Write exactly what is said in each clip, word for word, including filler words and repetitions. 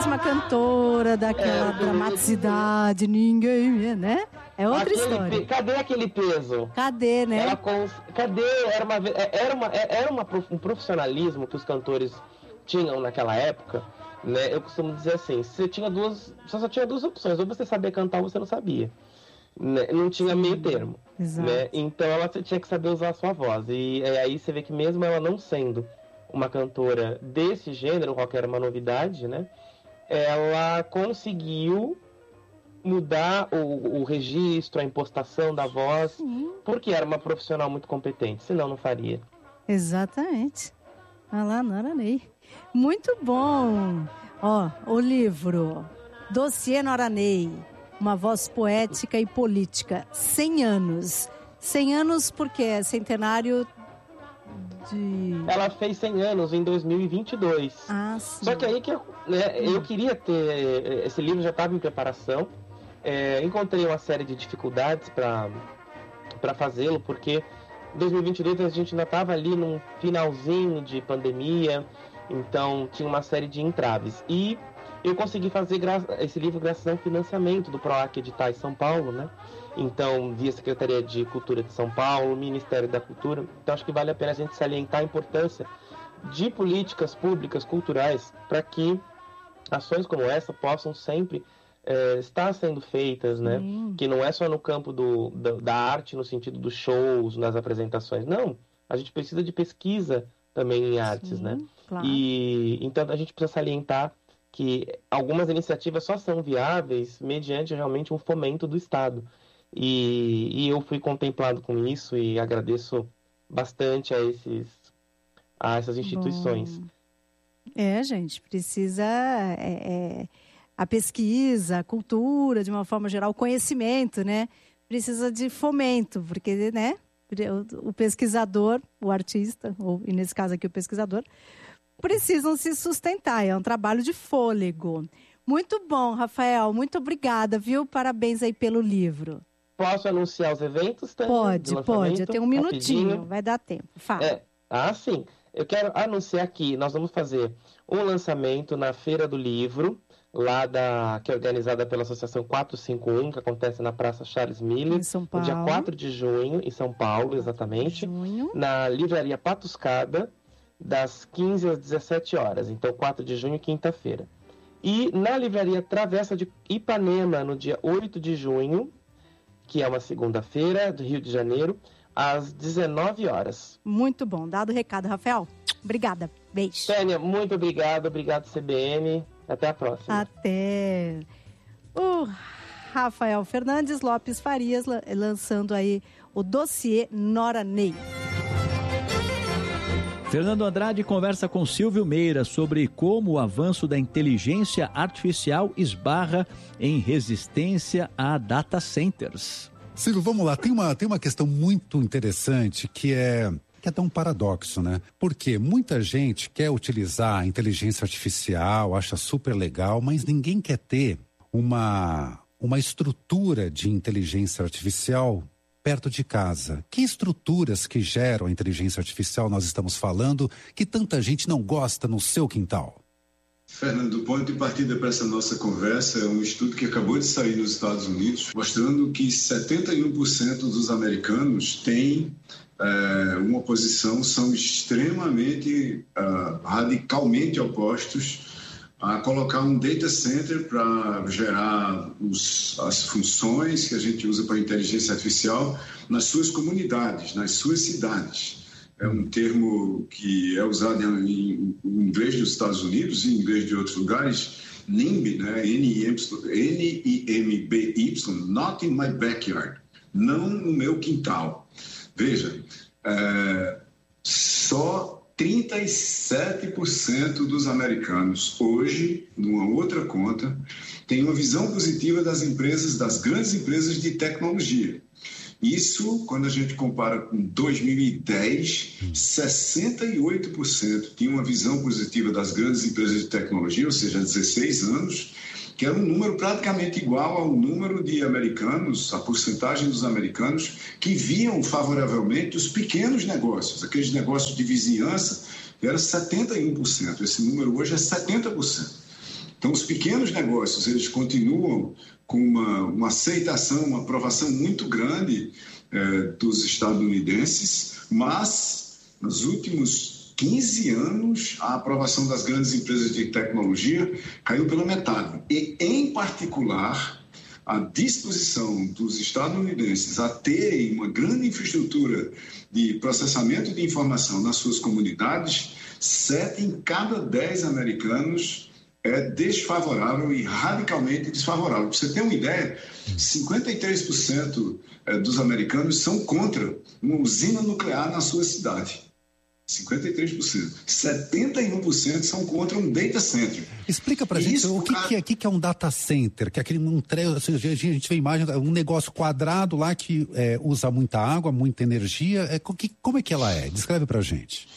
uma cantora daquela é, dramaticidade, ninguém, né? É outra aquele história. Pe... Cadê aquele peso? Cadê, né? Ela cons... Cadê? Era, uma... era, uma... era uma... um profissionalismo que os cantores tinham naquela época, né? Eu costumo dizer assim, você tinha duas, você só tinha duas opções, ou você sabia cantar ou você não sabia, né? Não tinha Sim, meio termo, né? Então ela tinha que saber usar a sua voz, e aí você vê que mesmo ela não sendo uma cantora desse gênero, qualquer uma novidade, né? Ela conseguiu mudar o, o registro, a impostação da voz, Sim. porque era uma profissional muito competente, senão não faria. Exatamente. Ah lá, Nora Ney. Muito bom. Ó, o livro Dossiê Nora Ney, uma voz poética e política, cem anos. cem anos porque é centenário de... Ela fez cem anos em dois mil e vinte e dois. Ah, sim. Só que aí que eu, né, eu queria ter... Esse livro já estava em preparação. É, encontrei uma série de dificuldades para para fazê-lo, porque em dois mil e vinte e dois a gente ainda estava ali num finalzinho de pandemia, então tinha uma série de entraves. E eu consegui fazer gra- esse livro graças ao financiamento do PROAC Editais São Paulo, né? Então, via Secretaria de Cultura de São Paulo, Ministério da Cultura. Então, acho que vale a pena a gente salientar a importância de políticas públicas culturais para que ações como essa possam sempre é, estar sendo feitas, né? Sim. Que não é só no campo do, da, da arte, no sentido dos shows, nas apresentações. Não, a gente precisa de pesquisa também em artes, Sim, né? Claro. E então a gente precisa salientar que algumas iniciativas só são viáveis mediante realmente um fomento do Estado. E, e eu fui contemplado com isso e agradeço bastante a, esses, a essas instituições. Bom. É, gente, precisa... É, é, a pesquisa, a cultura, de uma forma geral, o conhecimento, né? Precisa de fomento, porque, né? O, o pesquisador, o artista, ou e nesse caso aqui o pesquisador, precisam se sustentar. É um trabalho de fôlego. Muito bom, Rafael. Muito obrigada, viu? Parabéns aí pelo livro. Posso anunciar os eventos também? Pode, pode. Eu tenho um minutinho. Rapidinho. Vai dar tempo. Fala. É, ah, sim. Eu quero anunciar aqui, nós vamos fazer um lançamento na Feira do Livro, lá da, que é organizada pela Associação quatrocentos e cinquenta e um, que acontece na Praça Charles Miller, em São Paulo. no dia quatro de junho, em São Paulo, exatamente, junho. na Livraria Patuscada, das quinze às dezessete horas, então quatro de junho, quinta-feira. E na Livraria Travessa de Ipanema, no dia oito de junho, que é uma segunda-feira, do Rio de Janeiro, às dezenove horas. Muito bom. Dado o recado, Rafael. Obrigada. Beijo. Tânia, muito obrigado. Obrigado, C B N. Até a próxima. Até. O Rafael Fernandes Lopes Farias lançando aí o dossiê Nora Ney. Fernando Andrade conversa com Silvio Meira sobre como o avanço da inteligência artificial esbarra em resistência a data centers. Silvio, vamos lá. Tem uma, tem uma questão muito interessante que é... que é até um paradoxo, né? Porque muita gente quer utilizar a inteligência artificial, acha super legal, mas ninguém quer ter uma, uma estrutura de inteligência artificial perto de casa. Que estruturas que geram a inteligência artificial nós estamos falando que tanta gente não gosta no seu quintal? Fernando, o ponto de partida para essa nossa conversa é um estudo que acabou de sair nos Estados Unidos, mostrando que setenta e um por cento dos americanos têm é, uma posição, são extremamente, uh, radicalmente opostos a colocar um data center para gerar os, as funções que a gente usa para inteligência artificial nas suas comunidades, nas suas cidades. É um termo que é usado em, em inglês dos Estados Unidos e em inglês de outros lugares, NIMBY, né? N I M B Y, not in my backyard, não no meu quintal. Veja, é, só trinta e sete por cento dos americanos hoje, numa outra conta, têm uma visão positiva das empresas, das grandes empresas de tecnologia. Isso, quando a gente compara com dois mil e dez, sessenta e oito por cento tinha uma visão positiva das grandes empresas de tecnologia, ou seja, há dezesseis anos, que era um número praticamente igual ao número de americanos, a porcentagem dos americanos que viam favoravelmente os pequenos negócios, aqueles negócios de vizinhança, era setenta e um por cento. Esse número hoje é setenta por cento. Então, os pequenos negócios, eles continuam com uma, uma aceitação, uma aprovação muito grande eh, dos estadunidenses, mas nos últimos quinze anos, a aprovação das grandes empresas de tecnologia caiu pela metade. E, em particular, a disposição dos estadunidenses a terem uma grande infraestrutura de processamento de informação nas suas comunidades, sete em cada dez americanos é desfavorável e radicalmente desfavorável. Para você ter uma ideia, cinquenta e três por cento dos americanos são contra uma usina nuclear na sua cidade. cinquenta e três por cento. setenta e um por cento são contra um data center. Explica pra gente o que, que, é, que, que é um data center, que é aquele um tre... a gente vê imagem, um negócio quadrado lá que é, usa muita água, muita energia. É, que, como é que ela é? Descreve pra gente.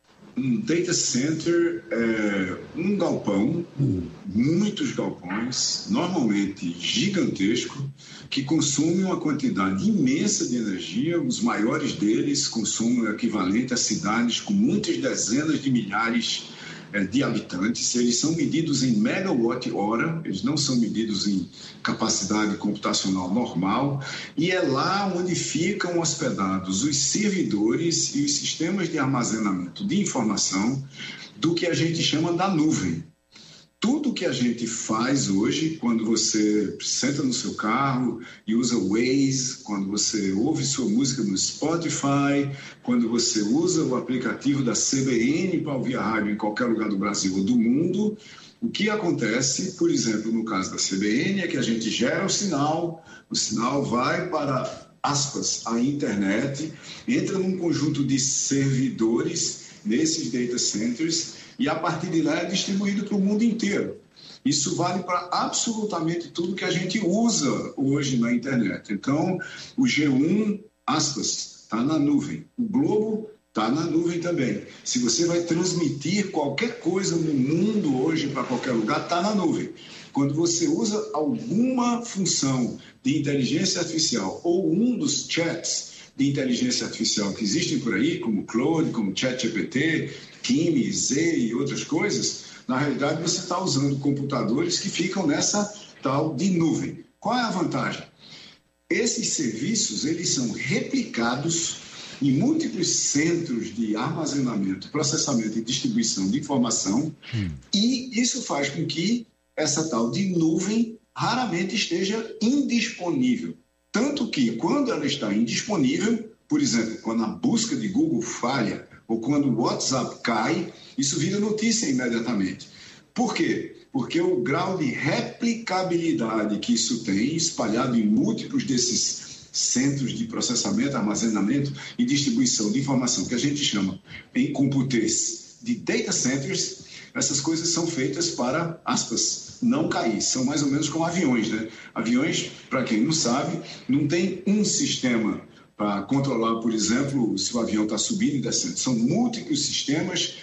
Um data center é um galpão, hum. muitos galpões, normalmente gigantesco, que consome uma quantidade imensa de energia. Os maiores deles consomem o equivalente a cidades com muitas dezenas de milhares é, de habitantes. Eles são medidos em megawatt-hora, eles não são medidos em capacidade computacional normal, e é lá onde ficam hospedados os servidores e os sistemas de armazenamento de informação do que a gente chama da nuvem. Tudo que a gente faz hoje, quando você senta no seu carro e usa o Waze, quando você ouve sua música no Spotify, quando você usa o aplicativo da C B N para ouvir a rádio em qualquer lugar do Brasil ou do mundo, o que acontece, por exemplo, no caso da C B N, é que a gente gera o sinal, o sinal vai para, aspas, a internet, entra num conjunto de servidores nesses data centers, e a partir de lá é distribuído para o mundo inteiro. Isso vale para absolutamente tudo que a gente usa hoje na internet. Então, o G um, aspas, está na nuvem. O Globo está na nuvem também. Se você vai transmitir qualquer coisa no mundo hoje para qualquer lugar, está na nuvem. Quando você usa alguma função de inteligência artificial ou um dos chats de inteligência artificial que existem por aí, como Claude, como ChatGPT, Kimi, Z e outras coisas, na realidade você está usando computadores que ficam nessa tal de nuvem. Qual é a vantagem? Esses serviços, eles são replicados em múltiplos centros de armazenamento, processamento e distribuição de informação, hum. e isso faz com que essa tal de nuvem raramente esteja indisponível. Tanto que, quando ela está indisponível, por exemplo, quando a busca de Google falha ou quando o WhatsApp cai, isso vira notícia imediatamente. Por quê? Porque o grau de replicabilidade que isso tem, espalhado em múltiplos desses centros de processamento, armazenamento e distribuição de informação, que a gente chama em computês de data centers, essas coisas são feitas para, aspas, não cair. São mais ou menos como aviões, né? Aviões, para quem não sabe, não tem um sistema para controlar, por exemplo, se o avião está subindo e descendo. São múltiplos sistemas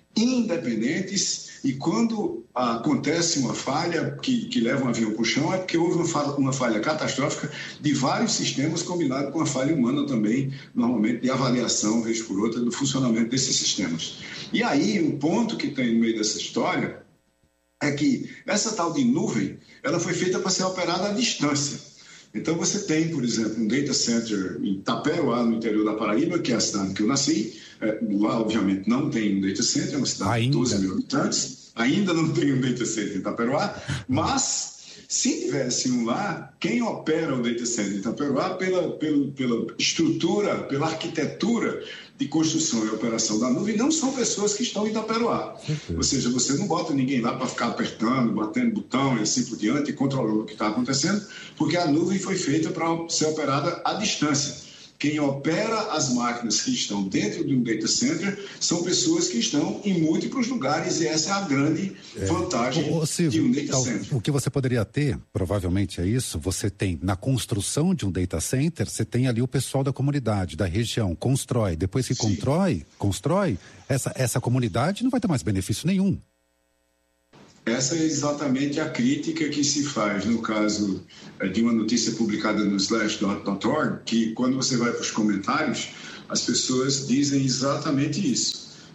independentes e quando acontece uma falha que, que leva um avião para o chão é porque houve uma falha, uma falha catastrófica de vários sistemas combinado com a falha humana também, normalmente de avaliação, vez por outra, do funcionamento desses sistemas. E aí, o ponto que tem no meio dessa história é que essa tal de nuvem, ela foi feita para ser operada à distância. Então, você tem, por exemplo, um data center em Itaperuá, no interior da Paraíba, que é a cidade que eu nasci. É, lá, obviamente, não tem um data center, é uma cidade Ainda. de doze mil habitantes. Ainda não tem um data center em Itaperuá, mas se tivesse um lá, quem opera o data center em Itaperuá, pela, pela, pela estrutura, pela arquitetura de construção e operação da nuvem, não são pessoas que estão em Itaperuá. Ou seja, você não bota ninguém lá para ficar apertando, batendo botão e assim por diante, e controlando o que está acontecendo, porque a nuvem foi feita para ser operada à distância. Quem opera as máquinas que estão dentro de um data center são pessoas que estão em múltiplos lugares e essa é a grande é. vantagem o, o Silvio, de um data tal, center. O que você poderia ter, provavelmente é isso, você tem na construção de um data center, você tem ali o pessoal da comunidade, da região, constrói. Depois que constrói, constrói, essa, essa comunidade não vai ter mais benefício nenhum. Essa é exatamente a crítica que se faz no caso de uma notícia publicada no slashdot ponto org, que quando você vai para os comentários, as pessoas dizem exatamente isso,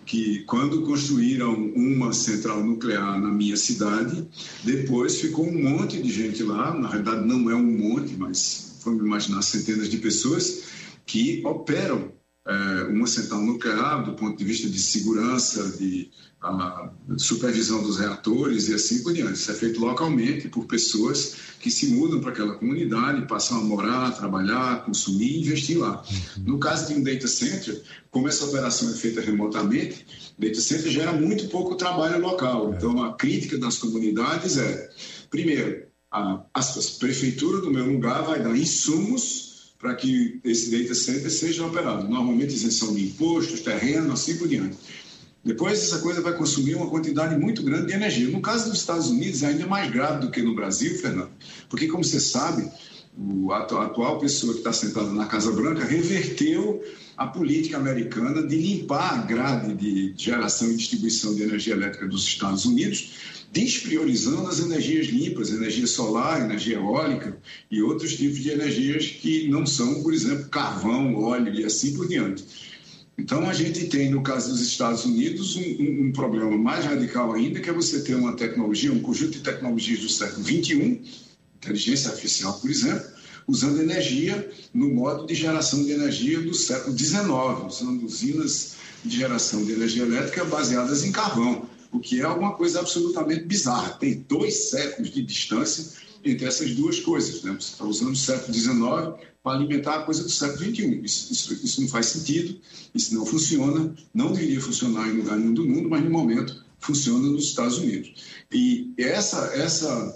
que quando construíram uma central nuclear na minha cidade, depois ficou um monte de gente lá, na verdade não é um monte, mas vamos imaginar centenas de pessoas que operam é, uma central nuclear do ponto de vista de segurança, de a supervisão dos reatores e assim por diante. Isso é feito localmente por pessoas que se mudam para aquela comunidade, passam a morar, trabalhar, consumir e investir lá. No caso de um data center, como essa operação é feita remotamente, o data center gera muito pouco trabalho local. Então, a crítica das comunidades é, primeiro, a, a prefeitura do meu lugar vai dar insumos para que esse data center seja operado. Normalmente, isenção de impostos, terreno, assim por diante. Depois, essa coisa vai consumir uma quantidade muito grande de energia. No caso dos Estados Unidos, é ainda mais grave do que no Brasil, Fernando, porque, como você sabe, o, a atual pessoa que está sentada na Casa Branca reverteu a política americana de limpar a grade de geração e distribuição de energia elétrica dos Estados Unidos, despriorizando as energias limpas, energia solar, energia eólica e outros tipos de energias que não são, por exemplo, carvão, óleo e assim por diante. Então, a gente tem, no caso dos Estados Unidos, um, um, um problema mais radical ainda, que é você ter uma tecnologia, um conjunto de tecnologias do século vinte e um, inteligência artificial, por exemplo, usando energia no modo de geração de energia do século dezenove, usando usinas de geração de energia elétrica baseadas em carvão, o que é alguma coisa absolutamente bizarra. Tem dois séculos de distância entre essas duas coisas, né? Você está usando o século dezenove para alimentar a coisa do século vinte e um. Isso, isso, isso não faz sentido, isso não funciona, não deveria funcionar em lugar nenhum do mundo, mas no momento funciona nos Estados Unidos. E essa, essa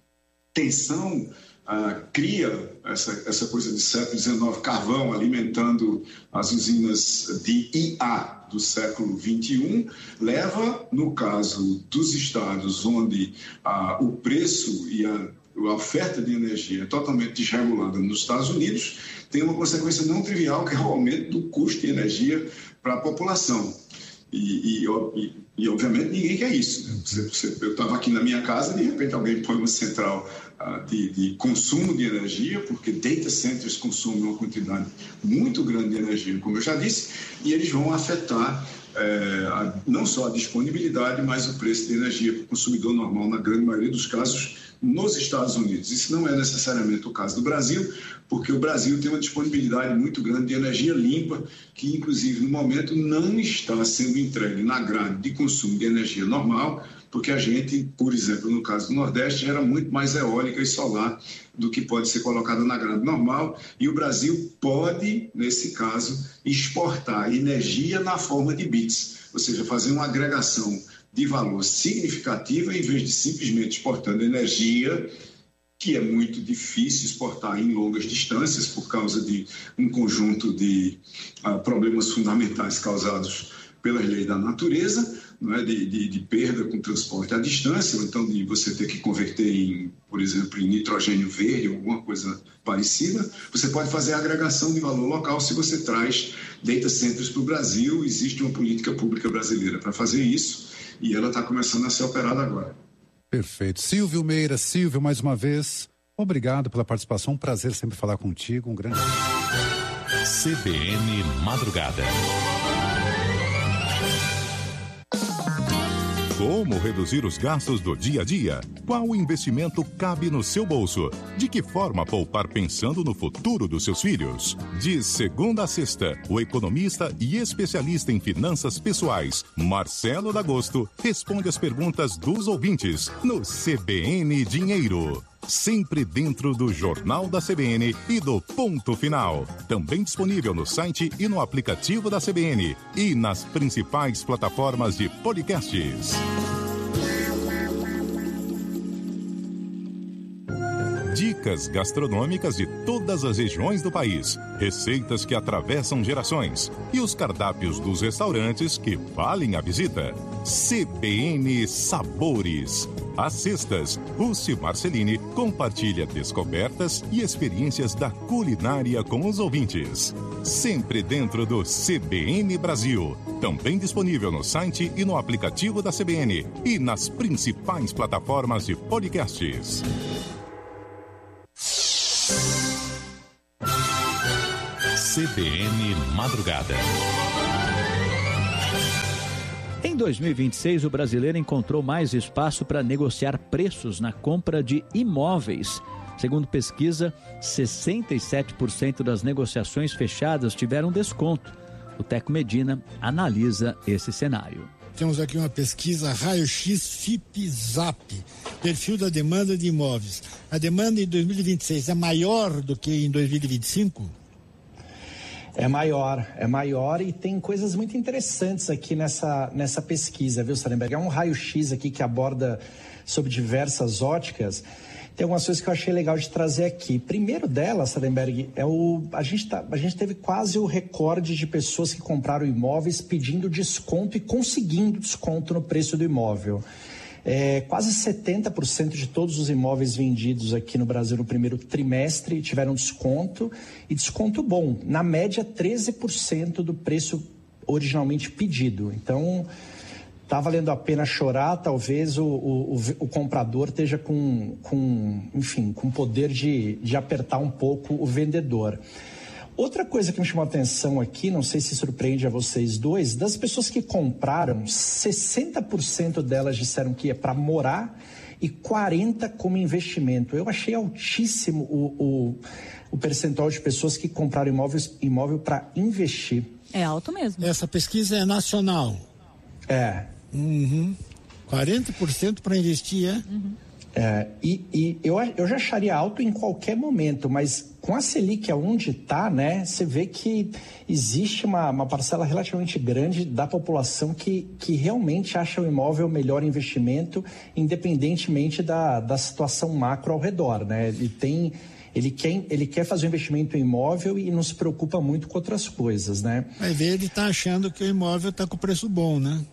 tensão ah, cria essa, essa coisa de século dezenove, carvão alimentando as usinas de I A do século vinte e um, leva, no caso dos estados onde ah, o preço e a a oferta de energia é totalmente desregulada nos Estados Unidos, tem uma consequência não trivial, que é o aumento do custo de energia para a população. E, e, e, e, obviamente, ninguém quer isso. Né? Você, você, eu estava aqui na minha casa, de repente alguém põe uma central uh, de, de consumo de energia, porque data centers consomem uma quantidade muito grande de energia, como eu já disse, e eles vão afetar é, a, não só a disponibilidade, mas o preço de energia para o consumidor normal, na grande maioria dos casos, nos Estados Unidos. Isso não é necessariamente o caso do Brasil, porque o Brasil tem uma disponibilidade muito grande de energia limpa, que inclusive no momento não está sendo entregue na grade de consumo de energia normal, porque a gente, por exemplo, no caso do Nordeste, gera muito mais eólica e solar do que pode ser colocada na grade normal, e o Brasil pode, nesse caso, exportar energia na forma de bits, ou seja, fazer uma agregação de valor significativa, em vez de simplesmente exportando energia, que é muito difícil exportar em longas distâncias por causa de um conjunto de uh, problemas fundamentais causados pelas leis da natureza, não é? de, de, de perda com transporte à distância, ou então de você ter que converter, em, por exemplo, em nitrogênio verde, alguma coisa parecida. Você pode fazer a agregação de valor local se você traz data centers para o Brasil. Existe uma política pública brasileira para fazer isso, e ela está começando a ser operada agora. Perfeito. Silvio Meira, Silvio, mais uma vez, obrigado pela participação, um prazer sempre falar contigo, um grande... C B N Madrugada. Como reduzir os gastos do dia a dia? Qual investimento cabe no seu bolso? De que forma poupar pensando no futuro dos seus filhos? De segunda a sexta, o economista e especialista em finanças pessoais, Marcelo D'Agosto, responde as perguntas dos ouvintes no C B N Dinheiro. Sempre dentro do Jornal da C B N e do Ponto Final. Também disponível no site e no aplicativo da C B N e nas principais plataformas de podcasts. Dicas gastronômicas de todas as regiões do país, receitas que atravessam gerações e os cardápios dos restaurantes que valem a visita. C B N Sabores. Às sextas, Rússi Marcelini compartilha descobertas e experiências da culinária com os ouvintes. Sempre dentro do C B N Brasil. Também disponível no site e no aplicativo da C B N e nas principais plataformas de podcasts. C B N Madrugada. dois mil e vinte e seis, o brasileiro encontrou mais espaço para negociar preços na compra de imóveis. Segundo pesquisa, sessenta e sete por cento das negociações fechadas tiveram desconto. O Teco Medina analisa esse cenário. Temos aqui uma pesquisa raio-x F I P Zap, perfil da demanda de imóveis. A demanda em dois mil e vinte e seis é maior do que em dois mil e vinte e cinco? É maior, é maior e tem coisas muito interessantes aqui nessa, nessa pesquisa, viu, Sarenberg? É um raio-x aqui que aborda sobre diversas óticas. Tem algumas coisas que eu achei legal de trazer aqui. Primeiro delas, Sarenberg, é o, a, gente tá, a gente teve quase o recorde de pessoas que compraram imóveis pedindo desconto e conseguindo desconto no preço do imóvel. É, quase setenta por cento de todos os imóveis vendidos aqui no Brasil no primeiro trimestre tiveram desconto, e desconto bom, na média treze por cento do preço originalmente pedido. Então, está valendo a pena chorar, talvez o, o, o comprador esteja com, com, enfim, com poder de, de apertar um pouco o vendedor. Outra coisa que me chamou a atenção aqui, não sei se surpreende a vocês dois, das pessoas que compraram, sessenta por cento delas disseram que é para morar e quarenta por cento como investimento. Eu achei altíssimo o, o, o percentual de pessoas que compraram imóveis, imóvel para investir. É alto mesmo. Essa pesquisa é nacional? É. Uhum. quarenta por cento para investir, é? Uhum. É, e e eu, eu já acharia alto em qualquer momento, mas com a Selic aonde está, né, você vê que existe uma, uma parcela relativamente grande da população que, que realmente acha o imóvel o melhor investimento, independentemente da, da situação macro ao redor, né? Ele tem... Ele quer, ele quer fazer um investimento em imóvel e não se preocupa muito com outras coisas, né? Vai ver, ele está achando que o imóvel está com preço bom, né?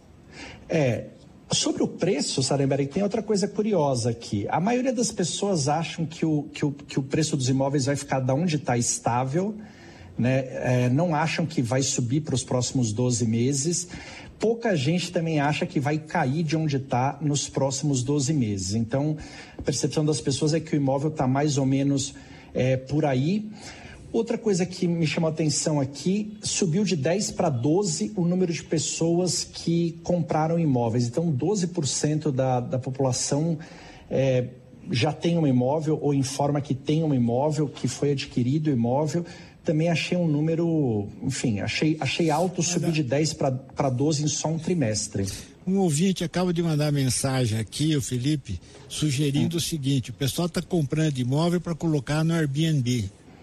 É, sobre o preço, Sarenberg, tem outra coisa curiosa aqui. A maioria das pessoas acham que o, que o, que o preço dos imóveis vai ficar da onde está estável, né? É, não acham que vai subir para os próximos doze meses. Pouca gente também acha que vai cair de onde está nos próximos doze meses. Então, a percepção das pessoas é que o imóvel está mais ou menos é, por aí. Outra coisa que me chamou a atenção aqui, subiu de dez para doze o número de pessoas que compraram imóveis. Então, doze por cento da, da população é, já tem um imóvel ou informa que tem um imóvel, que foi adquirido o imóvel. Também achei um número, enfim, achei, achei alto subir de dez para doze em só um trimestre. Um ouvinte acaba de mandar mensagem aqui, o Felipe, sugerindo hum. o seguinte: o pessoal está comprando imóvel para colocar no Airbnb.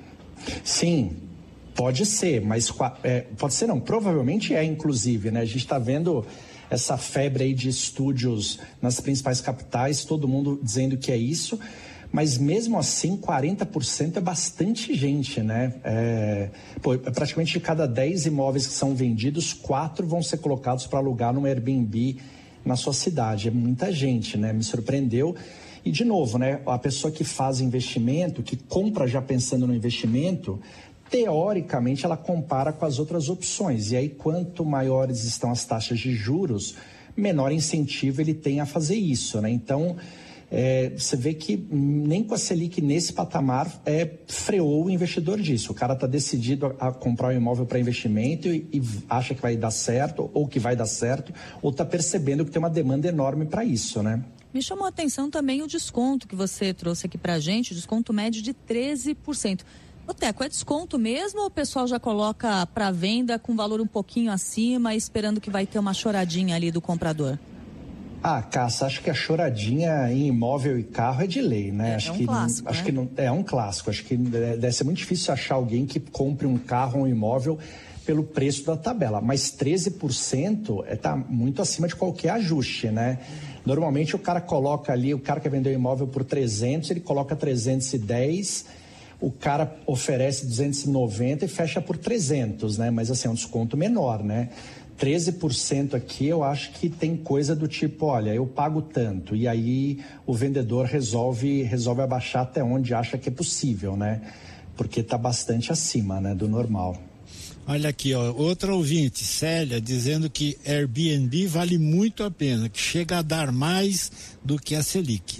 Sim, pode ser, mas é, pode ser não, provavelmente é inclusive, né? A gente está vendo essa febre aí de estúdios nas principais capitais, todo mundo dizendo que é isso. Mas mesmo assim, quarenta por cento é bastante gente, né? É, pô, praticamente de cada dez imóveis que são vendidos, quatro vão ser colocados para alugar no Airbnb na sua cidade. É muita gente, né? Me surpreendeu. E, de novo, né? A pessoa que faz investimento, que compra já pensando no investimento, teoricamente ela compara com as outras opções. E aí, quanto maiores estão as taxas de juros, menor incentivo ele tem a fazer isso, né? Então... É, você vê que nem com a Selic nesse patamar é, freou o investidor disso. O cara está decidido a, a comprar um imóvel para investimento e, e acha que vai dar certo, ou que vai dar certo, ou está percebendo que tem uma demanda enorme para isso, né? Me chamou a atenção também o desconto que você trouxe aqui para a gente, o desconto médio de treze por cento. Ô Teco, é desconto mesmo ou o pessoal já coloca para venda com valor um pouquinho acima, esperando que vai ter uma choradinha ali do comprador? Ah, Cássia, acho que a choradinha em imóvel e carro é de lei, né? É, acho é um que, clássico, acho né? que não, é um clássico. Acho que deve ser muito difícil achar alguém que compre um carro ou um imóvel pelo preço da tabela. Mas treze por cento está muito acima de qualquer ajuste, né? Normalmente o cara coloca ali, o cara que vendeu o imóvel por trezentos, ele coloca trezentos e dez, o cara oferece duzentos e noventa e fecha por trezentos, né? Mas assim, é um desconto menor, né? treze por cento aqui, eu acho que tem coisa do tipo, olha, eu pago tanto, e aí o vendedor resolve, resolve abaixar até onde acha que é possível, né? Porque está bastante acima, né, do normal. Olha aqui, ó, outra ouvinte, Célia, dizendo que Airbnb vale muito a pena, que chega a dar mais do que a Selic.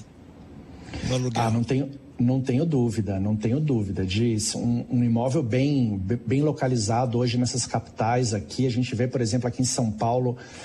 Do aluguel. Ah, não tenho... Não tenho dúvida, não tenho dúvida disso. Um, um imóvel bem, bem localizado hoje nessas capitais aqui, a gente vê, por exemplo, aqui em São Paulo,